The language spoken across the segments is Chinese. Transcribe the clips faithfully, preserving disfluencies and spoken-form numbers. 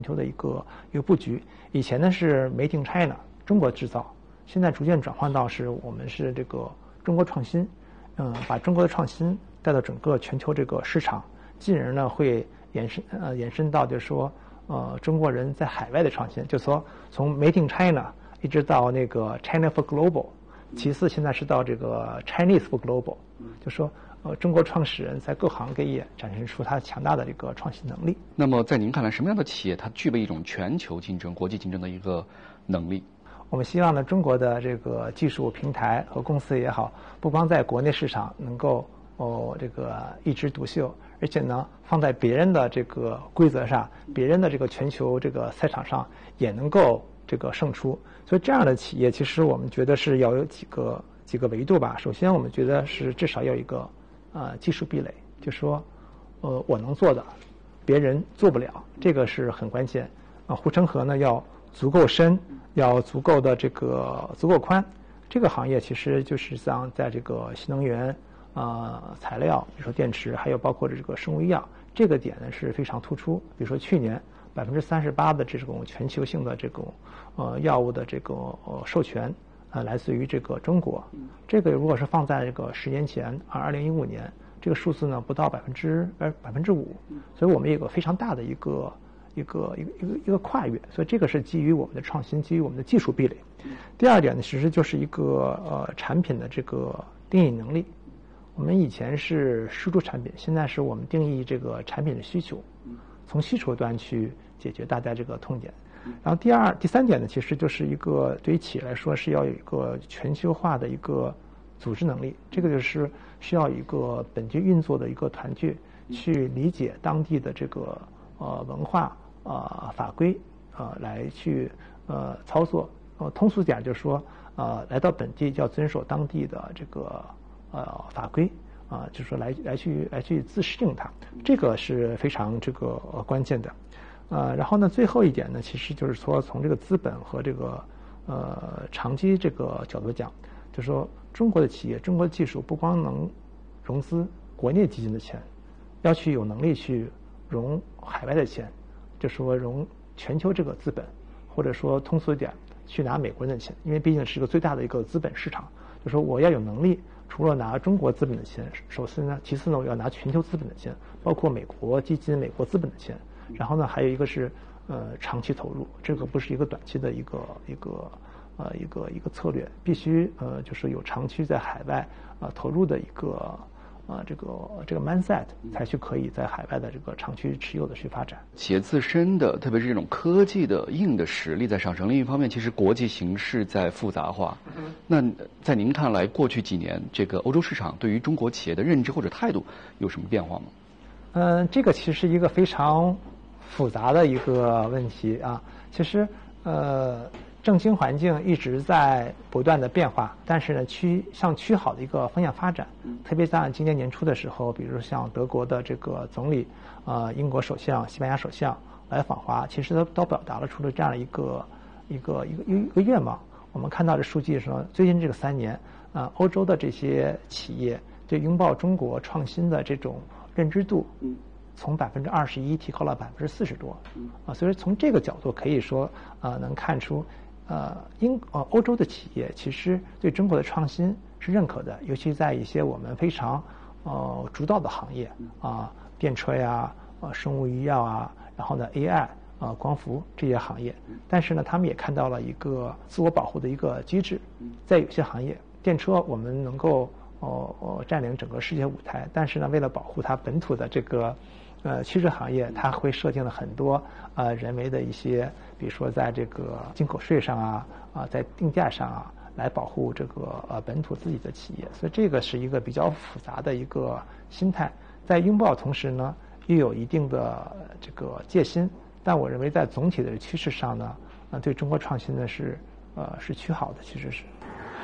球的一个一个布局。以前呢是 Made in China 中国制造，现在逐渐转换到是我们是这个中国创新，嗯，把中国的创新带到整个全球这个市场，进而呢会延伸呃延伸到就是说呃中国人在海外的创新，就是说从 Made in China 一直到那个 China for Global， 其次现在是到这个 Chinese for Global， 就说。呃，中国创始人在各行各业展现出他强大的这个创新能力。 那么，在您看来，什么样的企业它具备一种全球竞争、国际竞争的一个能力？ 我们希望呢，中国的这个技术平台和公司也好，不光在国内市场能够哦这个一枝独秀，而且呢，放在别人的这个规则上、别人的这个全球这个赛场上也能够这个胜出。所以，这样的企业，其实我们觉得是要有几个几个维度吧。首先，我们觉得是至少要有一个。呃，技术壁垒，就说，呃，我能做的，别人做不了，这个是很关键。啊，护城河呢要足够深，要足够的这个足够宽。这个行业其实就是像在这个新能源、呃材料，比如说电池，还有包括这个生物医药，这个点呢是非常突出。比如说去年百分之三十八的这种全球性的这种呃药物的这个呃授权。呃，来自于这个中国，这个如果是放在这个十年前，啊，二零一五年，这个数字呢不到百分之呃百分之五，所以我们有个非常大的一个一个一个一个一个跨越，所以这个是基于我们的创新，基于我们的技术壁垒。第二点呢，其实就是一个呃产品的这个定义能力。我们以前是输出产品，现在是我们定义这个产品的需求，从需求端去解决大家这个痛点。然后第二、第三点呢，其实就是一个对于企业来说是要有一个全球化的一个组织能力，这个就是需要一个本地运作的一个团队去理解当地的这个呃文化呃法规呃来去呃操作。呃，通俗点就是说呃来到本地要遵守当地的这个呃法规啊、呃，就是说来来去来去自适应它，这个是非常这个、呃、关键的。呃，然后呢，最后一点呢，其实就是说，从这个资本和这个呃长期这个角度讲，就是说，中国的企业、中国的技术不光能融资国内基金的钱，要去有能力去融海外的钱，就说融全球这个资本，或者说通俗一点，去拿美国人的钱，因为毕竟是一个最大的一个资本市场。就说我要有能力，除了拿中国资本的钱，首先呢，其次呢，我要拿全球资本的钱，包括美国基金、美国资本的钱。然后呢，还有一个是呃长期投入，这个不是一个短期的一个一个呃一个一个策略，必须呃就是有长期在海外呃投入的一个呃这个这个 mindset， 才去可以在海外的这个长期持有的去发展。 企业自身的，特别是这种科技的硬的实力在上升，另一方面，其实国际形势在复杂化。那在您看来，过去几年这个欧洲市场对于中国企业的认知或者态度有什么变化吗？ 嗯、呃，这个其实是一个非常复杂的一个问题啊，其实呃，政经环境一直在不断的变化，但是呢，趋向趋好的一个方向发展。特别在今年年初的时候，比如像德国的这个总理、呃，英国首相、西班牙首相来访华，其实都都表达了出了这样的一个一个一个一个愿望。我们看到这数据说，最近这个三年，啊、呃，欧洲的这些企业对拥抱中国创新的这种认知度，从百分之二十一提高了百分之四十多，啊，所以从这个角度可以说，呃，能看出，呃，英呃欧洲的企业其实对中国的创新是认可的，尤其在一些我们非常呃主导的行业啊，电车呀，呃，生物医药啊，然后呢 A I 啊，光伏这些行业，但是呢，他们也看到了一个自我保护的一个机制，在有些行业，电车我们能够哦哦占领整个世界舞台，但是呢，为了保护它本土的这个。呃，汽车行业它会设定了很多呃人为的一些，比如说在这个进口税上啊，啊、呃、在定价上啊，来保护这个呃本土自己的企业，所以这个是一个比较复杂的一个心态，在拥抱同时呢，又有一定的这个戒心，但我认为在总体的趋势上呢，呃对中国创新呢是呃是趋好的，其实是。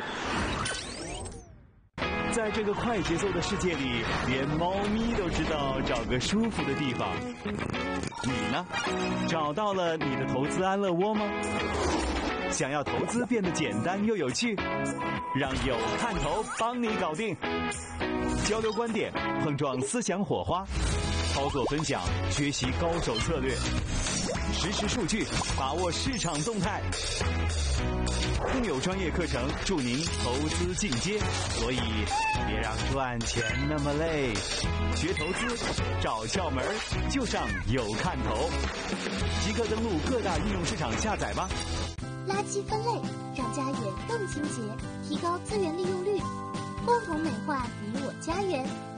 在这个快节奏的世界里，连猫咪都知道找个舒服的地方。你呢？找到了你的投资安乐窝吗？想要投资变得简单又有趣，让有看头帮你搞定。交流观点，碰撞思想火花，操作分享，学习高手策略。 实时数据，把握市场动态。更有专业课程助您投资进阶，所以别让赚钱那么累。学投资找窍门就上有看头，即刻登录各大应用市场下载吧。 垃圾分类让家园更清洁，提高资源利用率，共同美化你我家园。